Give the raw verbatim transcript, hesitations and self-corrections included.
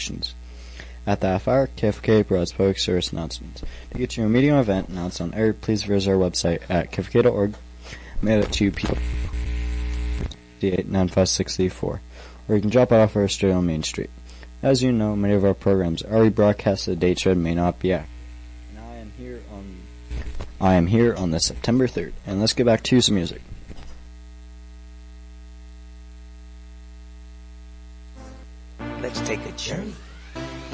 At the half hour, K F K provides public service announcements. To get your immediate event announced on air, please visit our website at k f k dot org. Mail it to P eight nine five six four, or you can drop it off our studio on Main Street. As you know, many of our programs are rebroadcast at dates that may not be accurate. And I am here on I am here on the September third, and let's get back to some music. Let's take a journey